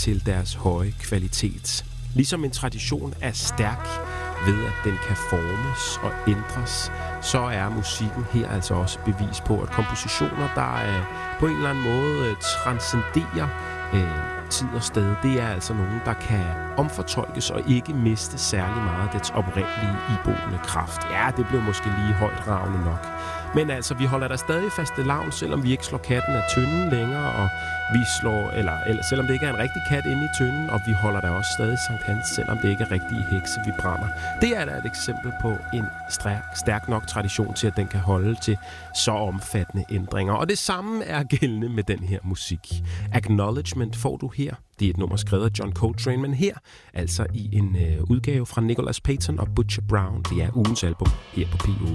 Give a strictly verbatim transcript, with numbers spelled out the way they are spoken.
til deres høje kvalitet. Ligesom en tradition er stærk ved, at den kan formes og ændres, så er musikken her altså også bevis på, at kompositioner, der øh, på en eller anden måde øh, transcenderer øh, tid og sted, det er altså nogen, der kan omfortolkes og ikke miste særlig meget af dets oprindelige iboende kraft. Ja, det blev måske lige højt ravne nok. Men altså, vi holder der stadig fastelavn, selvom vi ikke slår katten af tynden længere, og vi slår, eller, eller selvom det ikke er en rigtig kat inde i tynden, og vi holder der også stadig Sankt Hans, selvom det ikke er rigtige hekse, vi brænder. Det er da et eksempel på en stærk, stærk nok tradition til, at den kan holde til så omfattende ændringer. Og det samme er gældende med den her musik. Acknowledgement får du her. Det er et nummer skrevet af John Coltrane, men her altså i en øh, udgave fra Nicholas Payton og Butcher Brown. Det er ugens album her på P otte.